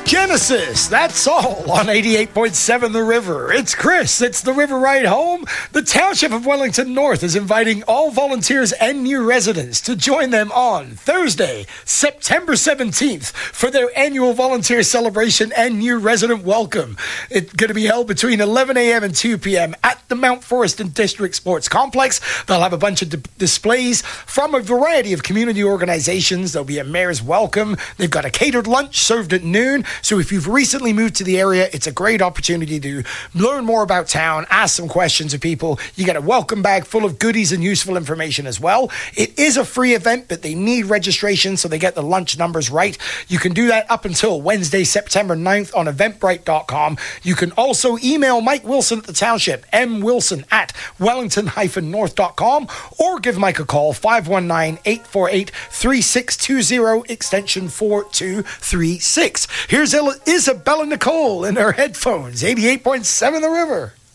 Genesis, that's all on 88.7 The River. It's Chris, it's The River Ride Home. The Township of Wellington North is inviting all volunteers and new residents to join them on Thursday, September 17th for their annual volunteer celebration and new resident welcome. It's going to be held between 11 a.m. and 2 p.m. at the Mount Forest and District Sports Complex. They'll have a bunch of displays from a variety of community organizations. There'll be a mayor's welcome. They've got a catered lunch served at noon. So if you've recently moved to the area, it's a great opportunity to learn more about town, ask some questions of people. You get a welcome bag full of goodies and useful information as well. It is a free event, but they need registration so they get the lunch numbers right. You can do that up until Wednesday, September 9th on eventbrite.com. You can also email Mike Wilson at the Township, mwilson@wellington-north.com, or give Mike a call, 519-848-3620, extension 4236. Here's Isabella Nicole in her headphones, 88.7 The River.